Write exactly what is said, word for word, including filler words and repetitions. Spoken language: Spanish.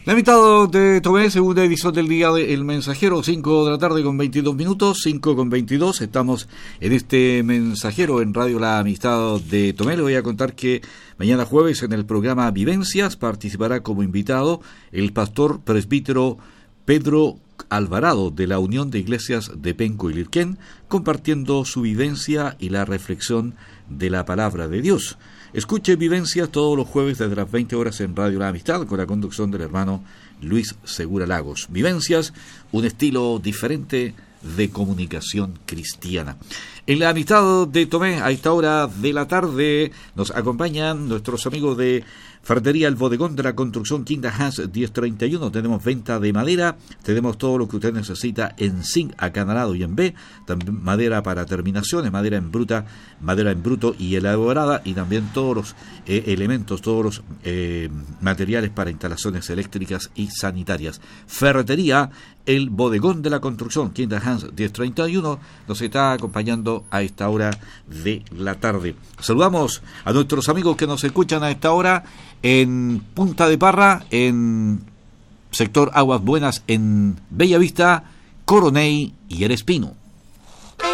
La mitad de Tomé, segunda edición del día de El Mensajero, cinco de la tarde con veintidós minutos, cinco con veintidós, estamos en este Mensajero en Radio La Amistad de Tomé. Le voy a contar que mañana jueves en el programa Vivencias participará como invitado el pastor presbítero Pedro Alvarado de la Unión de Iglesias de Penco y Lirquén, compartiendo su vivencia y la reflexión de la palabra de Dios. Escuche Vivencias todos los jueves desde las veinte horas en Radio La Amistad con la conducción del hermano Luis Segura Lagos. Vivencias, un estilo diferente de comunicación cristiana. En La Amistad de Tomé, a esta hora de la tarde, nos acompañan nuestros amigos de Ferretería El Bodegón de la Construcción Quinta Hans diez treinta y uno. Tenemos venta de madera, tenemos todo lo que usted necesita en zinc acanalado y en B, también madera para terminaciones, madera en bruta, madera en bruto y elaborada, y también todos los eh, elementos, todos los eh, materiales para instalaciones eléctricas y sanitarias. Ferretería El Bodegón de la Construcción Quinta Hans diez treinta y uno nos está acompañando a esta hora de la tarde. Saludamos a nuestros amigos que nos escuchan a esta hora en Punta de Parra, en sector Aguas Buenas, en Bellavista, Coronel y El Espino.